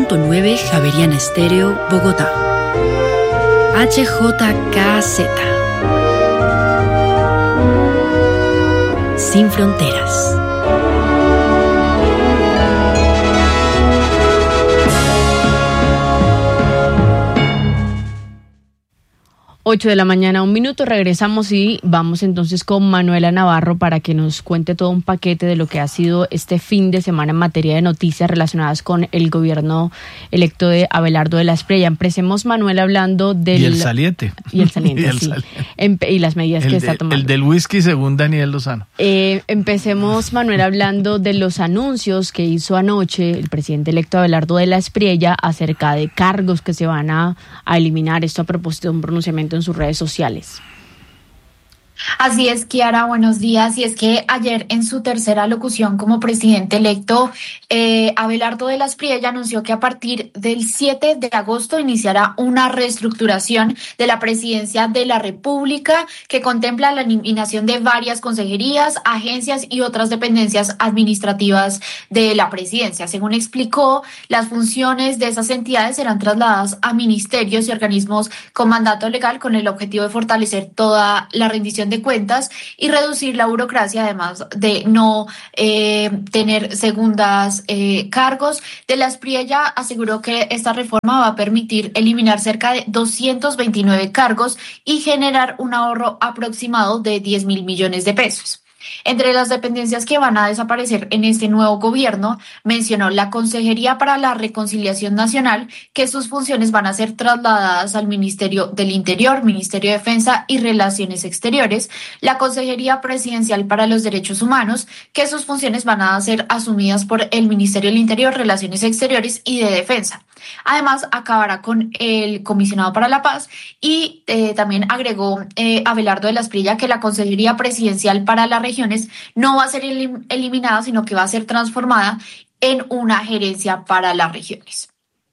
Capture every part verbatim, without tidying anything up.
punto nueve Javeriana Estéreo, Bogotá. H J K Z. Sin fronteras. ocho de la mañana, un minuto, regresamos y vamos entonces con Manuela Navarro para que nos cuente todo un paquete de lo que ha sido este fin de semana en materia de noticias relacionadas con el gobierno electo de Abelardo de la Espriella. Empecemos, Manuela, hablando del... Y el saliente. Y el saliente, y, el sí. saliente. Empe- y las medidas el que de, está tomando. El del whisky según Daniel Lozano. Eh, empecemos, Manuela, hablando de los anuncios que hizo anoche el presidente electo Abelardo de la Espriella acerca de cargos que se van a, a eliminar. Esto a propósito de un pronunciamiento en sus redes sociales. Así es, Kiara, buenos días. Y es que ayer en su tercera locución como presidente electo, eh, Abelardo de la Espriella anunció que a partir del siete de agosto iniciará una reestructuración de la presidencia de la República que contempla la eliminación de varias consejerías, agencias y otras dependencias administrativas de la presidencia. Según explicó, las funciones de esas entidades serán trasladadas a ministerios y organismos con mandato legal con el objetivo de fortalecer toda la rendición de cuentas y reducir la burocracia, además de no eh, tener segundas eh, cargos. De la Espriella aseguró que esta reforma va a permitir eliminar cerca de doscientos veintinueve cargos y generar un ahorro aproximado de diez mil millones de pesos. Entre las dependencias que van a desaparecer en este nuevo gobierno, mencionó la Consejería para la Reconciliación Nacional, que sus funciones van a ser trasladadas al Ministerio del Interior, Ministerio de Defensa y Relaciones Exteriores, la Consejería Presidencial para los Derechos Humanos, que sus funciones van a ser asumidas por el Ministerio del Interior, Relaciones Exteriores y de Defensa. Además, acabará con el Comisionado para la Paz y eh, también agregó eh, Abelardo de la Espriella que la Consejería Presidencial para las Regiones no va a ser elim- eliminada, sino que va a ser transformada en una gerencia para las regiones.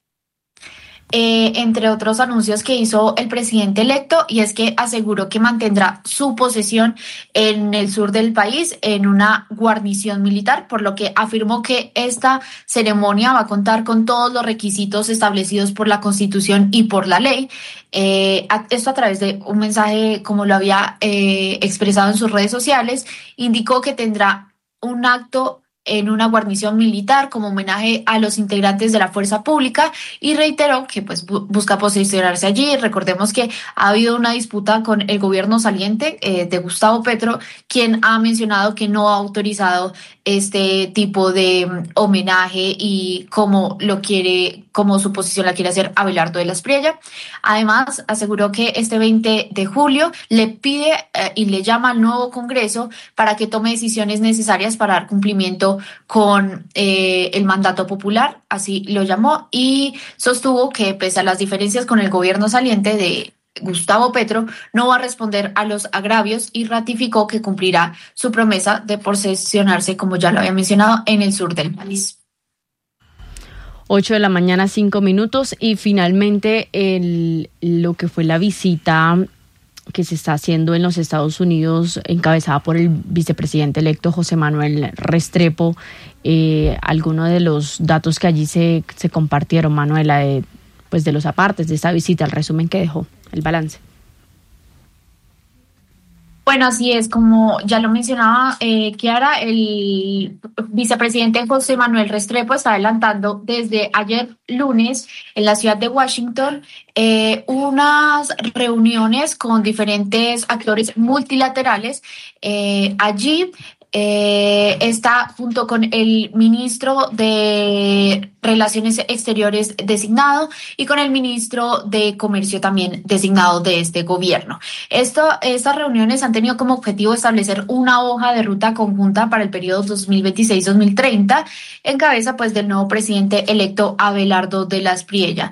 Eh, entre otros anuncios que hizo el presidente electo, y es que aseguró que mantendrá su posesión en el sur del país en una guarnición militar, por lo que afirmó que esta ceremonia va a contar con todos los requisitos establecidos por la Constitución y por la ley. Eh, esto a través de un mensaje, como lo había eh, expresado en sus redes sociales, indicó que tendrá un acto en una guarnición militar como homenaje a los integrantes de la fuerza pública y reiteró que pues bu- busca posicionarse allí. Recordemos que ha habido una disputa con el gobierno saliente eh, de Gustavo Petro, quien ha mencionado que no ha autorizado este tipo de um, homenaje y cómo lo quiere, cómo su posición la quiere hacer Abelardo de la Espriella. Además, aseguró que este veinte de julio le pide eh, y le llama al nuevo Congreso para que tome decisiones necesarias para dar cumplimiento con eh, el mandato popular, así lo llamó, y sostuvo que pese a las diferencias con el gobierno saliente de Gustavo Petro, no va a responder a los agravios y ratificó que cumplirá su promesa de posesionarse, como ya lo había mencionado, en el sur del país. ocho de la mañana, cinco minutos, y finalmente el, lo que fue la visita que se está haciendo en los Estados Unidos, encabezada por el vicepresidente electo José Manuel Restrepo. Eh, algunos de los datos que allí se, se compartieron, Manuela, de, pues de los apartes de esta visita, el resumen que dejó, el balance. Bueno, así es, como ya lo mencionaba eh, Kiara, el vicepresidente José Manuel Restrepo está adelantando desde ayer lunes en la ciudad de Washington eh, unas reuniones con diferentes actores multilaterales. Eh, allí eh, está junto con el ministro de Relaciones Exteriores designado y con el ministro de Comercio también designado de este gobierno. Esto, estas reuniones han tenido como objetivo establecer una hoja de ruta conjunta para el periodo dos mil veintiséis a dos mil treinta, en cabeza pues del nuevo presidente electo Abelardo de la Espriella.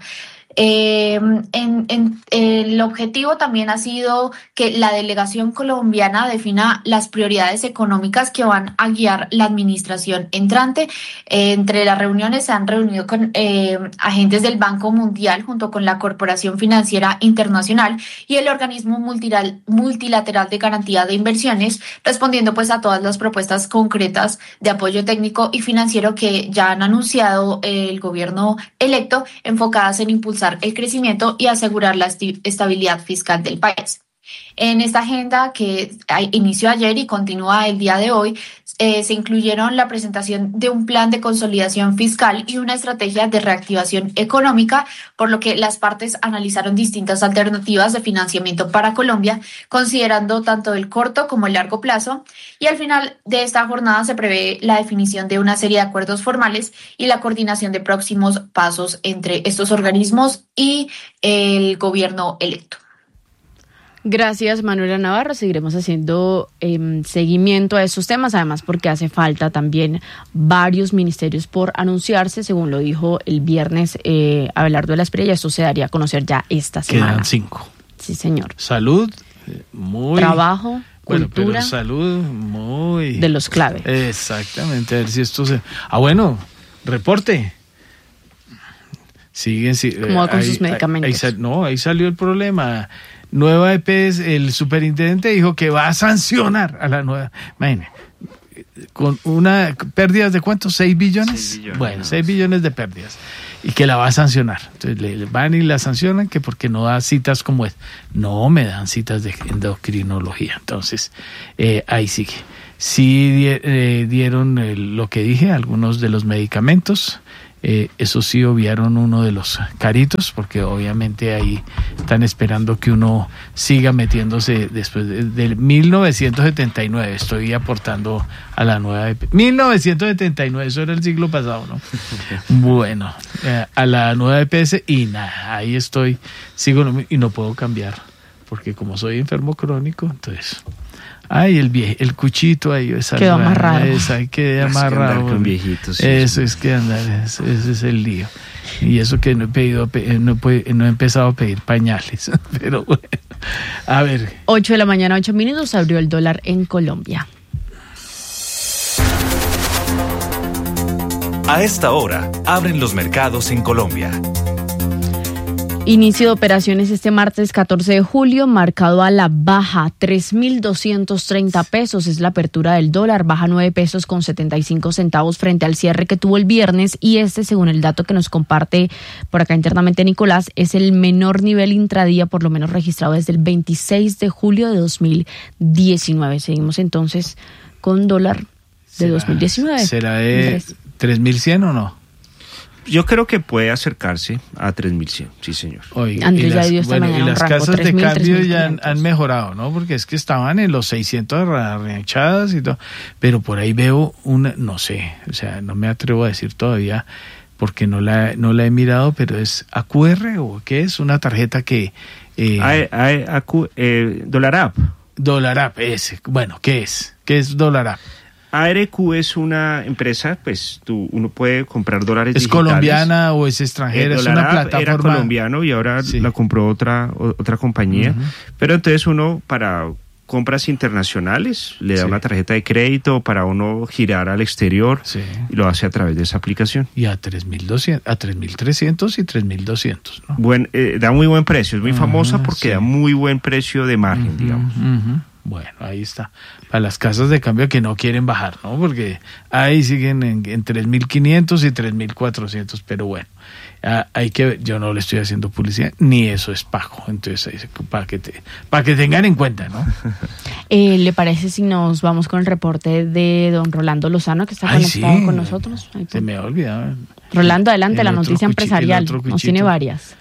Eh, en, en, el objetivo también ha sido que la delegación colombiana defina las prioridades económicas que van a guiar la administración entrante. Eh, entre las reuniones se han reunido con eh, agentes del Banco Mundial junto con la Corporación Financiera Internacional y el organismo multilateral, multilateral de garantía de inversiones, respondiendo pues a todas las propuestas concretas de apoyo técnico y financiero que ya han anunciado el gobierno electo, enfocadas en impulsar el crecimiento y asegurar la estabilidad fiscal del país. En esta agenda que inició ayer y continúa el día de hoy, eh, se incluyeron la presentación de un plan de consolidación fiscal y una estrategia de reactivación económica, por lo que las partes analizaron distintas alternativas de financiamiento para Colombia, considerando tanto el corto como el largo plazo. Y al final de esta jornada se prevé la definición de una serie de acuerdos formales y la coordinación de próximos pasos entre estos organismos y el gobierno electo. Gracias, Manuela Navarro. Seguiremos haciendo eh, seguimiento a estos temas, además porque hace falta también varios ministerios por anunciarse, según lo dijo el viernes eh, Abelardo de la Espriella. Esto se daría a conocer ya esta semana. Quedan cinco. Sí, señor. Salud, muy... Trabajo, bueno, cultura. Pero salud, muy... De los clave. Exactamente, a ver si esto se... Ah, bueno, reporte. Siguen... Sí, ¿Cómo va con ahí, sus medicamentos? Ahí, ahí, no, ahí salió el problema. Nueva E P S, el superintendente dijo que va a sancionar a la nueva. Imagínate, con una pérdidas de ¿cuánto? ¿seis billones? seis billones Bueno, no. seis billones de pérdidas. Y que la va a sancionar. Entonces le van y la sancionan que porque no da citas como es. No me dan citas de endocrinología. Entonces, eh, ahí sigue. Sí di, eh, dieron eh, lo que dije, algunos de los medicamentos. Eh, eso sí, obviaron uno de los caritos, porque obviamente ahí están esperando que uno siga metiéndose después de, de mil novecientos setenta y nueve. Estoy aportando a la nueva E P S. mil novecientos setenta y nueve, eso era el siglo pasado, ¿no? Bueno, eh, a la nueva E P S y nada, ahí estoy, sigo y no puedo cambiar, porque como soy enfermo crónico, entonces... Ay, el vie, el cuchito ahí, esa quedó amarrado. Esa, ahí quedé amarrado. Con viejitos. Sí, eso sí. es que andar, ese, ese es el lío. Y eso que no he pedido, no he, no he empezado a pedir pañales, pero bueno, a ver. ocho de la mañana, ocho minutos, abrió el dólar en Colombia. A esta hora, abren los mercados en Colombia. Inicio de operaciones este martes catorce de julio, marcado a la baja, tres mil doscientos treinta pesos es la apertura del dólar, baja nueve pesos con setenta y cinco centavos frente al cierre que tuvo el viernes, y este, según el dato que nos comparte por acá internamente Nicolás, es el menor nivel intradía, por lo menos registrado desde el veintiséis de julio de dos mil diecinueve. Seguimos entonces con dólar de ¿Será, dos mil diecinueve. ¿Será de tres mil cien o no? Yo creo que puede acercarse a tres mil cien, sí señor. Oiga, Andrés y ya las, dio esta bueno, mañana y un las rango, casas de tres mil, cambio tres mil ya han, quinientos. han mejorado, ¿no? Porque es que estaban en los seiscientos ranchadas y todo, pero por ahí veo una, no sé, o sea, no me atrevo a decir todavía porque no la, no la he mirado, pero es A Q R o ¿qué es? Una tarjeta que... Eh, A, A, A, Q, eh, Dólar App. Dólar App, ese. Bueno, ¿qué es? ¿Qué es Dólar App? A R Q es una empresa, pues tú, uno puede comprar dólares ¿Es digitales. colombiana o es extranjera? Eh, Es Dólar una App plataforma. era colombiano y ahora Sí. la compró otra o- otra compañía. Uh-huh. Pero entonces uno para compras internacionales le da Sí. una tarjeta de crédito para uno girar al exterior Sí. y lo hace a través de esa aplicación. Y a tres mil doscientos, a tres mil trescientos y tres mil doscientos, ¿no? Buen, eh, da muy buen precio, es muy Ah, famosa porque sí. da muy buen precio de margen, Ujú, digamos. ujú. Bueno, ahí está. Para las casas de cambio que no quieren bajar, ¿no? Porque ahí siguen en, en tres mil quinientos y tres mil cuatrocientos, pero bueno, ah, hay que ver, yo no le estoy haciendo publicidad, ni eso es pago, entonces para que te, para que tengan en cuenta, ¿no? Eh, ¿Le parece si nos vamos con el reporte de don Rolando Lozano, que está Ay, conectado sí. con nosotros? Ahí, Se me ha olvidado. Rolando, adelante, El la otro noticia cuchi- empresarial. el otro Nos cuchito. tiene varias.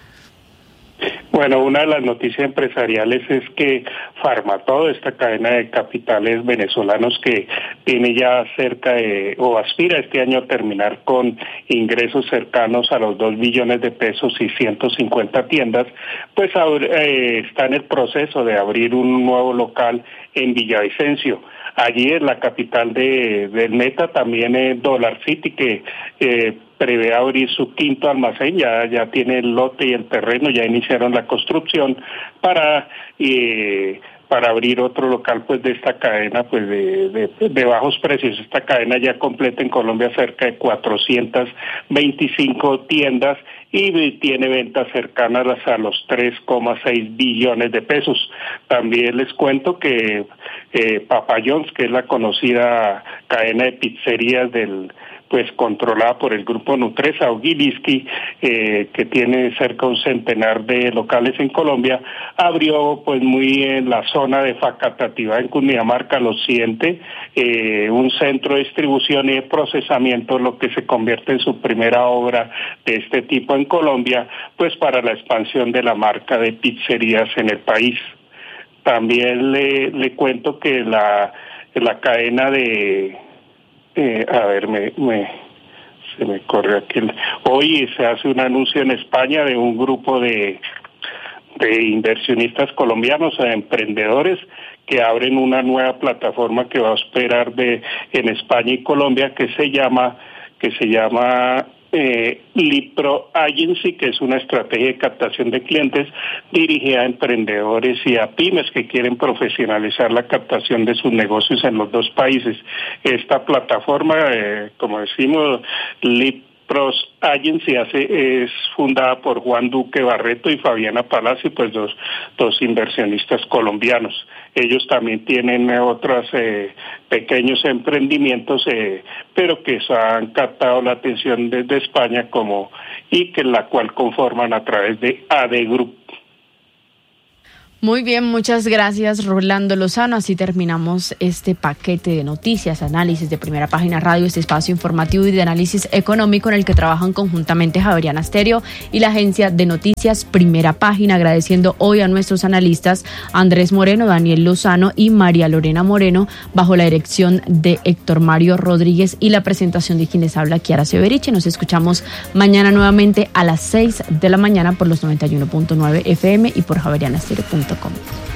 Bueno, una de las noticias empresariales es que Farmatodo, esta cadena de capitales venezolanos que tiene ya cerca de, o aspira este año a terminar con ingresos cercanos a los dos billones de pesos y ciento cincuenta tiendas, pues eh, está en el proceso de abrir un nuevo local en Villavicencio. Allí en la capital de, del Meta, también en Dollar City, que eh, prevé abrir su quinto almacén, ya, ya tiene el lote y el terreno, ya iniciaron la construcción para eh, para abrir otro local pues de esta cadena pues de, de, de bajos precios. Esta cadena ya completa en Colombia cerca de cuatrocientas veinticinco tiendas y tiene ventas cercanas a los tres coma seis billones de pesos. También les cuento que eh, Papa John's, que es la conocida cadena de pizzerías del pues controlada por el grupo Nutresa o Gilinski, eh, que tiene cerca de un centenar de locales en Colombia, abrió pues muy en la zona de Facatativá, en Cundinamarca, al occidente, eh, un centro de distribución y de procesamiento, lo que se convierte en su primera obra de este tipo en Colombia, pues para la expansión de la marca de pizzerías en el país. También le, le cuento que la, la cadena de... Eh, a ver, me, me, se me corre aquí. Hoy se hace un anuncio en España de un grupo de, de inversionistas colombianos, de emprendedores, que abren una nueva plataforma que va a operar de, en España y Colombia, que se llama, que se llama eh, Lipro Agency, que es una estrategia de captación de clientes dirigida a emprendedores y a pymes que quieren profesionalizar la captación de sus negocios en los dos países. Esta plataforma, eh, como decimos, Lipro Agency hace, es fundada por Juan Duque Barreto y Fabiana Palacio, pues dos, dos inversionistas colombianos. Ellos también tienen otros eh, pequeños emprendimientos, eh, pero que han captado la atención desde España como y que la cual conforman a través de A D Group. Muy bien, muchas gracias, Rolando Lozano. Así terminamos este paquete de noticias, análisis de Primera Página Radio, este espacio informativo y de análisis económico en el que trabajan conjuntamente Javeriana Stereo y la agencia de noticias Primera Página, agradeciendo hoy a nuestros analistas Andrés Moreno, Daniel Lozano y María Lorena Moreno, bajo la dirección de Héctor Mario Rodríguez y la presentación de quienes habla Kiara Severiche. Nos escuchamos mañana nuevamente a las seis de la mañana por los noventa y uno punto nueve F M y por javeriana stereo punto com.